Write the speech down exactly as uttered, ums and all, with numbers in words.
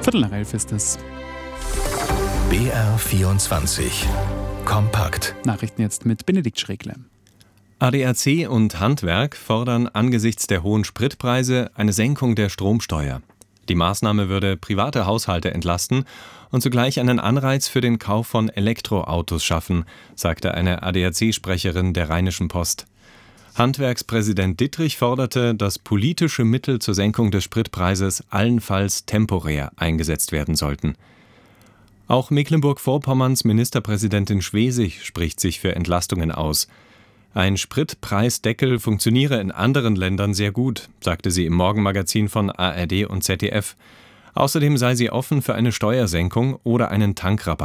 Viertel nach elf ist es. B R vierundzwanzig Kompakt. Nachrichten jetzt mit Benedikt Schregle. A D A C und Handwerk fordern angesichts der hohen Spritpreise eine Senkung der Stromsteuer. Die Maßnahme würde private Haushalte entlasten und zugleich einen Anreiz für den Kauf von Elektroautos schaffen, sagte eine A D A C-Sprecherin der Rheinischen Post. Handwerkspräsident Dittrich forderte, dass politische Mittel zur Senkung des Spritpreises allenfalls temporär eingesetzt werden sollten. Auch Mecklenburg-Vorpommerns Ministerpräsidentin Schwesig spricht sich für Entlastungen aus. Ein Spritpreisdeckel funktioniere in anderen Ländern sehr gut, sagte sie im Morgenmagazin von A R D und Z D F. Außerdem sei sie offen für eine Steuersenkung oder einen Tankrabatt.